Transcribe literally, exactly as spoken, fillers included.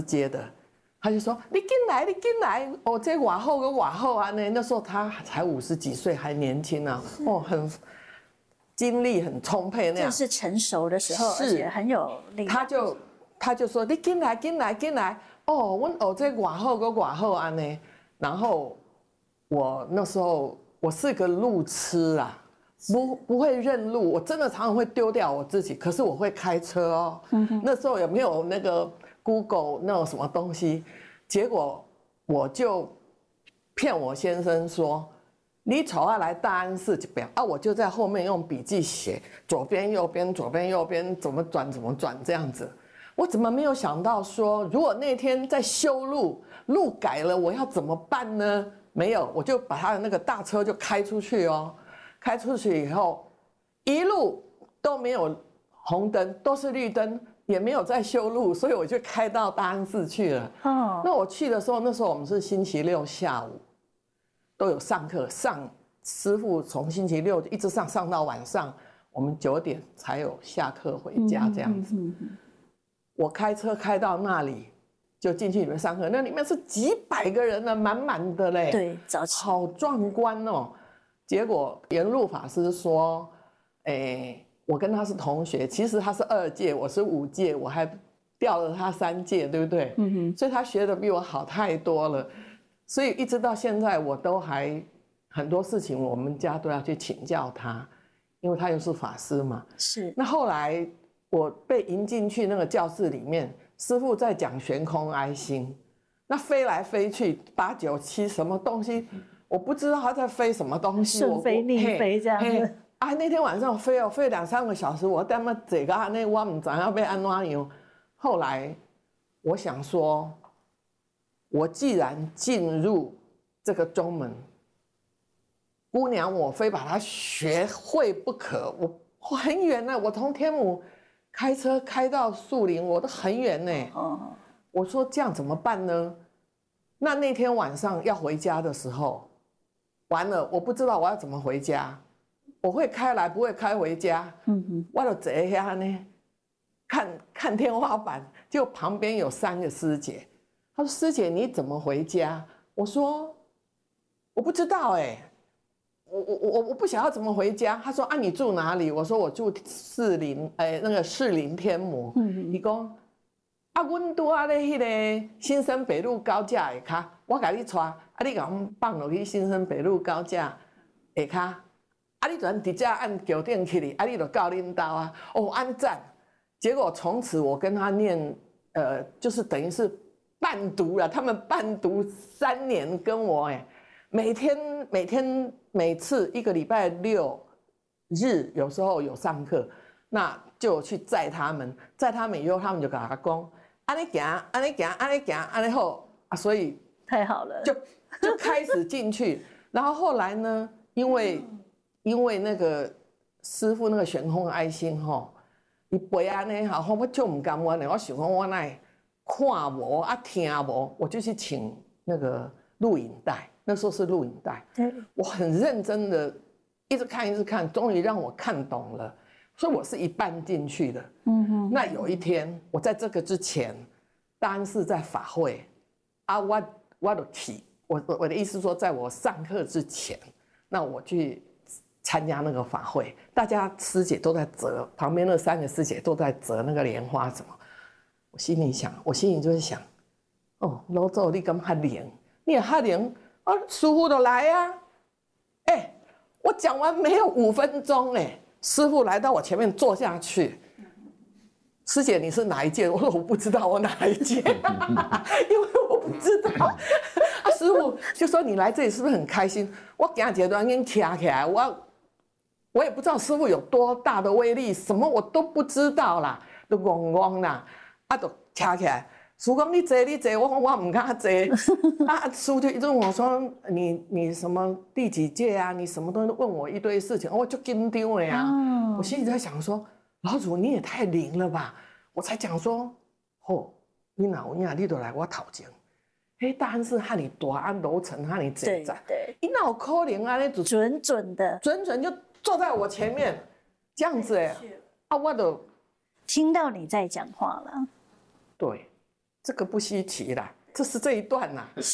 接的，他就说你进来，你进来，哦，这瓦后跟瓦后啊，那那时候他才五十几岁，还年轻啊，哦，很精力很充沛那样， 正是成熟的时候，而且很有力量。 他就他就说你进来，进来，进来，哦，我哦这瓦后跟瓦后啊呢，然后我那时候我是个路痴啊。不不会认路，我真的常常会丢掉我自己。可是我会开车哦。嗯、那时候有没有那个 Google 那种什么东西？结果我就骗我先生说，你走下来大安寺这边啊，我就在后面用笔记写，左边右边左边右边怎么转怎么转这样子。我怎么没有想到说，如果那天在修路，路改了，我要怎么办呢？没有，我就把他的那个大车就开出去哦。开出去以后，一路都没有红灯，都是绿灯，也没有在修路，所以我就开到大安寺去了。哦，那我去的时候，那时候我们是星期六下午都有上课，上师父从星期六一直上上到晚上，我们九点才有下课回家这样子。嗯嗯嗯、我开车开到那里，就进去里面上课，那里面是几百个人呢，满满的嘞。 对，早起好壮观哦。结果圆路法师说：“哎，我跟他是同学，其实他是二届，我是五届，我还掉了他三届，对不对？嗯哼，所以他学的比我好太多了，所以一直到现在，我都还很多事情，我们家都要去请教他，因为他又是法师嘛。 是。 那后来我被迎进去那个教室里面，师父在讲悬空哀心，那飞来飞去，八九七什么东西。”我不知道他在飞什么东西， 顺飞逆飞这样子。 啊，那天晚上飞哦，飞两三个小时，我他妈这个那我唔知要被安怎样。后来我想说，我既然进入这个宗门，姑娘我非把它学会不可。我我很远呢，我从天母开车开到树林，我都很远呢。哦，我说这样怎么办呢？那那天晚上要回家的时候。完了，我不知道我要怎么回家，我会开来不会开回家。嗯哼，我就坐下呢，看看天花板，就旁边有三个师姐。她说：“师姐，你怎么回家？”我说：“我不知道哎、欸，我我我我不晓得怎么回家。”她说：“啊，你住哪里？”我说：“我住士林，哎、欸，那个士林天母。”嗯，伊讲：“啊，阮拄啊咧迄个新生北路高架下骹，我甲你带。”啊！你甲阮放落去新生北路高架下骹，啊！你转直接按桥顶去哩，啊！你就到恁兜啊！哦，安赞。结果从此我跟他念，呃，就是等于是伴读了。他们伴读三年，跟我哎，每天每天每次一个礼拜六日有时候有上课，那就去载他们，载他们以后，他们就甲我讲，安尼行，安尼行，安尼行，安尼好啊！所以太好了， 就。就开始进去，然后后来呢？因为因为那个师父那个悬空哀心吼，伊背安尼哈，我就唔甘愿的，我想讲我奈看无啊听无，我就去请那个录影带，那时候是录影带，我很认真的一直看一直看，终于让我看懂了，所以我是一半进去的。嗯哼。那有一天，我在这个之前，大安寺在法会，啊，我我就去。我我的意思说，在我上课之前，那我去参加那个法会，大家师姐都在折，旁边那三个师姐都在折那个莲花什么。我心里想，我心里就会想，哦，老祖你敢哈灵，你也哈灵啊，师父都来啊！哎、欸，我讲完没有五分钟，哎，师父来到我前面坐下去。师姐，你是哪一届？我说我不知道我哪一届，因为我不知道。啊，师父就说你来这里是不是很开心？我今阶段已经跳起来，我我也不知道师父有多大的威力，什么我都不知道啦，都戆戆啦，啊，就跳起来。师父讲你坐你坐，我讲我唔敢坐。啊，师父就一直问我说你你什么第几届啊？你什么都问我一堆事情，我就紧张的呀。我心里在想说。老祖你也太灵了吧！我才讲说，哦，你哪有影，你就来我头前。嘿，大安寺和你大安楼层和你这站， 对， 你哪有可能啊？你准准的， 准准就坐在我前面，这样子哎，啊，我都听到你在讲话了。 对， 这个不稀奇啦，这是这一段呐。